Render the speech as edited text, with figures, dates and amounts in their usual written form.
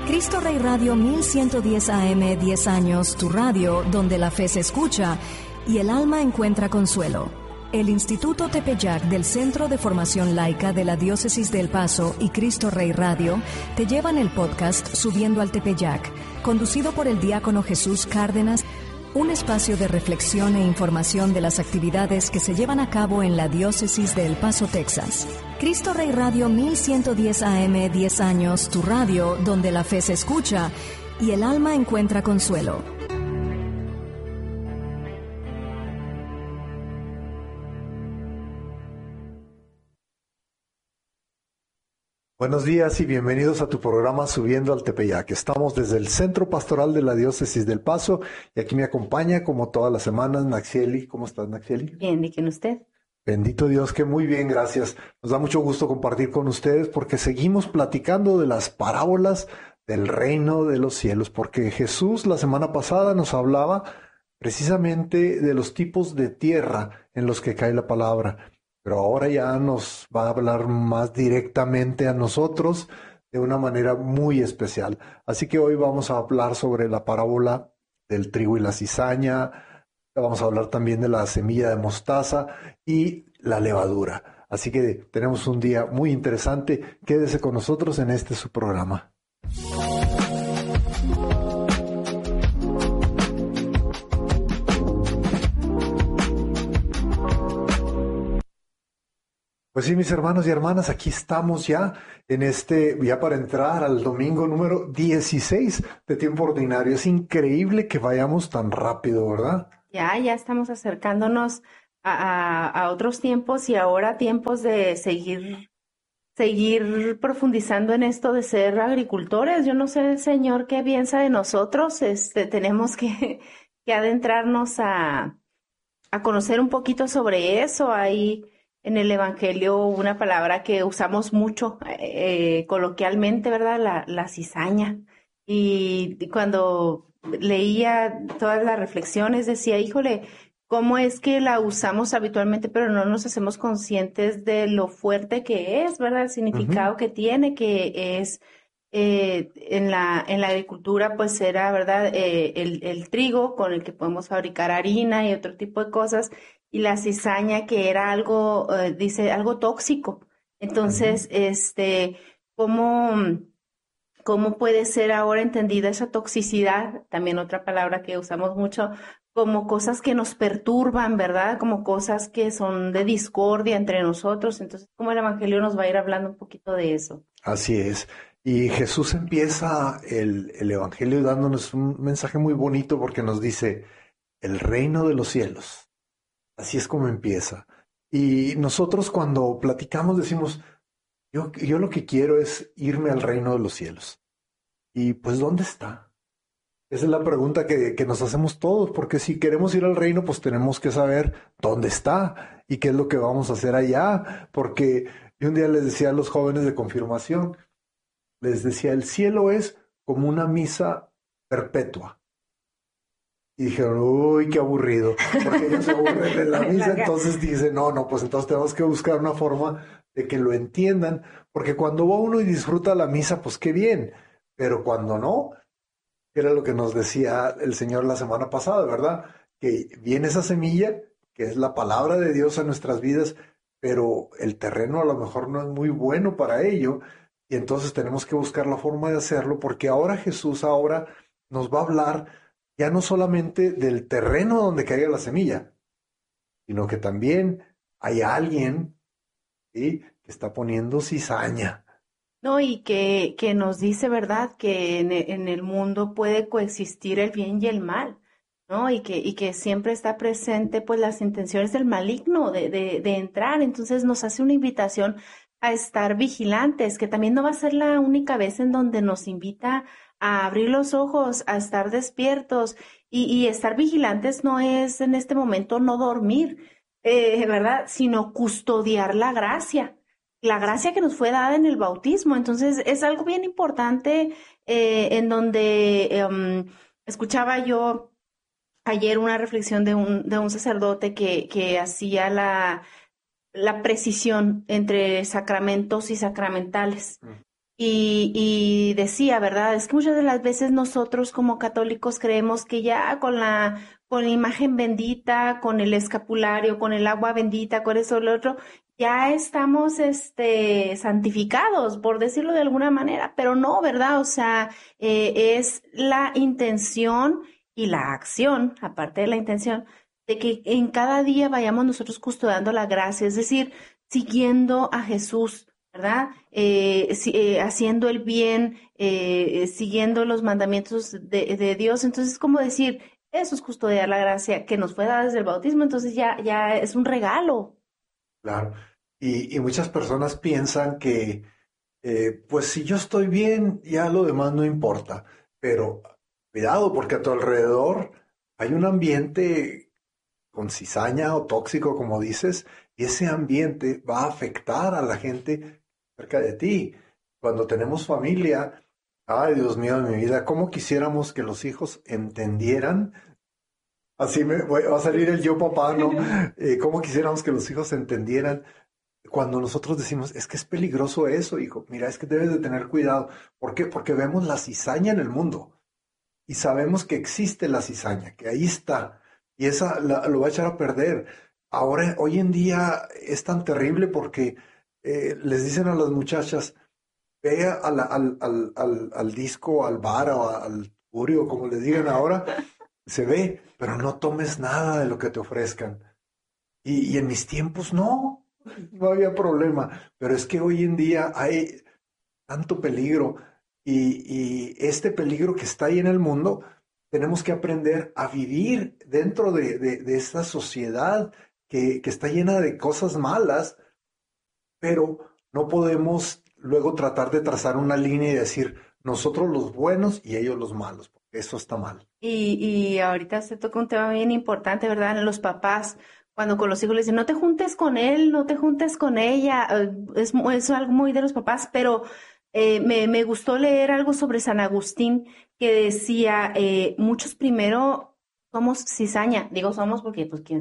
Cristo Rey Radio 1110 AM, 10 años, tu radio, donde la fe se escucha y el alma encuentra consuelo. El Instituto Tepeyac del Centro de Formación Laica de la Diócesis de El Paso y Cristo Rey Radio te llevan el podcast Subiendo al Tepeyac, conducido por el diácono Jesús Cárdenas, un espacio de reflexión e información de las actividades que se llevan a cabo en la Diócesis de El Paso, Texas. Cristo Rey Radio 1110 AM, 10 años, tu radio, donde la fe se escucha y el alma encuentra consuelo. Buenos días y bienvenidos a tu programa Subiendo al Tepeyac. Estamos desde el Centro Pastoral de la Diócesis del Paso y aquí me acompaña, como todas las semanas, Naxieli. ¿Cómo estás, Naxieli? Bien, ¿y quién usted? Bendito Dios, que muy bien, gracias. Nos da mucho gusto compartir con ustedes porque seguimos platicando de las parábolas del reino de los cielos, porque Jesús la semana pasada nos hablaba precisamente de los tipos de tierra en los que cae la palabra. Pero ahora ya nos va a hablar más directamente a nosotros de una manera muy especial. Así que hoy vamos a hablar sobre la parábola del trigo y la cizaña. Vamos a hablar también de la semilla de mostaza y la levadura. Así que tenemos un día muy interesante. Quédese con nosotros en este su programa. Pues sí, mis hermanos y hermanas, aquí estamos ya ya para entrar al domingo número 16 de tiempo ordinario. Es increíble que vayamos tan rápido, ¿verdad? Ya estamos acercándonos a otros tiempos y ahora tiempos de seguir profundizando en esto de ser agricultores. Yo no sé, Señor, qué piensa de nosotros. Tenemos que adentrarnos a conocer un poquito sobre eso. Ahí en el Evangelio una palabra que usamos mucho coloquialmente, ¿verdad? La cizaña. Y cuando leía todas las reflexiones decía, híjole, ¿cómo es que la usamos habitualmente pero no nos hacemos conscientes de lo fuerte que es, ¿verdad? El significado que tiene, que es en la agricultura, pues era, ¿verdad? El trigo con el que podemos fabricar harina y otro tipo de cosas, y la cizaña que era algo, dice, algo tóxico. Entonces, ¿cómo puede ser ahora entendida esa toxicidad? También otra palabra que usamos mucho, como cosas que nos perturban, ¿verdad? Como cosas que son de discordia entre nosotros. Entonces, ¿cómo el Evangelio nos va a ir hablando un poquito de eso? Así es. Y Jesús empieza el Evangelio dándonos un mensaje muy bonito porque nos dice, el reino de los cielos. Así es como empieza. Y nosotros cuando platicamos decimos, yo lo que quiero es irme al reino de los cielos. Y pues, ¿dónde está? Esa es la pregunta que nos hacemos todos, porque si queremos ir al reino, pues tenemos que saber dónde está y qué es lo que vamos a hacer allá. Porque yo un día les decía a los jóvenes de confirmación, les decía, el cielo es como una misa perpetua. Y dijeron, uy, qué aburrido, porque ellos se aburren de la misa, entonces dicen, no, pues entonces tenemos que buscar una forma de que lo entiendan, porque cuando va uno y disfruta la misa, pues qué bien, pero cuando no, era lo que nos decía el Señor la semana pasada, ¿verdad? Que viene esa semilla, que es la palabra de Dios en nuestras vidas, pero el terreno a lo mejor no es muy bueno para ello, y entonces tenemos que buscar la forma de hacerlo, porque ahora Jesús nos va a hablar ya no solamente del terreno donde caiga la semilla, sino que también hay alguien, ¿sí?, que está poniendo cizaña. No, y que nos dice, ¿verdad?, que en el mundo puede coexistir el bien y el mal, ¿no? Y que siempre está presente, pues, las intenciones del maligno de entrar. Entonces nos hace una invitación a estar vigilantes, que también no va a ser la única vez en donde nos invita a abrir los ojos, a estar despiertos, y estar vigilantes no es en este momento no dormir, ¿verdad? Sino custodiar la gracia que nos fue dada en el bautismo. Entonces es algo bien importante, en donde escuchaba yo ayer una reflexión de un sacerdote que hacía la precisión entre sacramentos y sacramentales. y decía, ¿verdad? Es que muchas de las veces nosotros como católicos creemos que ya con la imagen bendita, con el escapulario, con el agua bendita, con eso, lo otro, ya estamos, santificados, por decirlo de alguna manera, pero no, ¿verdad? O sea, es la intención y la acción, aparte de la intención, de que en cada día vayamos nosotros custodiando la gracia, es decir, siguiendo a Jesús, ¿verdad? Haciendo el bien, siguiendo los mandamientos de Dios. Entonces, como decir, eso es custodiar la gracia que nos fue dada desde el bautismo, entonces ya es un regalo. Claro. Y muchas personas piensan que, pues si yo estoy bien, ya lo demás no importa. Pero cuidado, porque a tu alrededor hay un ambiente con cizaña o tóxico, como dices, y ese ambiente va a afectar a la gente cerca de ti. Cuando tenemos familia, ay Dios mío de mi vida, ¿cómo quisiéramos que los hijos entendieran? Va a salir el yo papá, ¿no? ¿Cómo quisiéramos que los hijos entendieran cuando nosotros decimos, es que es peligroso eso, hijo? Mira, es que debes de tener cuidado. ¿Por qué? Porque vemos la cizaña en el mundo y sabemos que existe la cizaña, que ahí está, y lo va a echar a perder. Ahora, hoy en día es tan terrible porque les dicen a las muchachas, ve al disco, al bar o al turio, como les digan ahora, se ve, pero no tomes nada de lo que te ofrezcan. Y en mis tiempos no había problema, pero es que hoy en día hay tanto peligro y este peligro que está ahí en el mundo, tenemos que aprender a vivir dentro de esta sociedad que está llena de cosas malas, pero no podemos luego tratar de trazar una línea y decir nosotros los buenos y ellos los malos, porque eso está mal. Y ahorita se toca un tema bien importante, ¿verdad? Los papás, cuando con los hijos les dicen, no te juntes con él, no te juntes con ella, es algo muy de los papás, pero me gustó leer algo sobre San Agustín que decía, muchos primero somos cizaña, digo somos porque pues quién